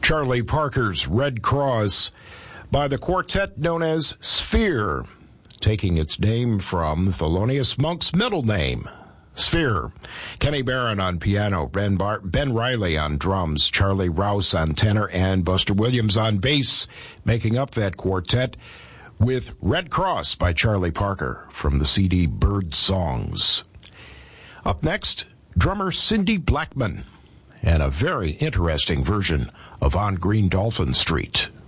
Charlie Parker's Red Cross by the quartet known as Sphere, taking its name from Thelonious Monk's middle name, Sphere. Kenny Barron on piano, Ben Riley on drums, Charlie Rouse on tenor, and Buster Williams on bass, making up that quartet with Red Cross by Charlie Parker from the CD Bird Songs. Up next, drummer Cindy Blackman and a very interesting version of On Green Dolphin Street.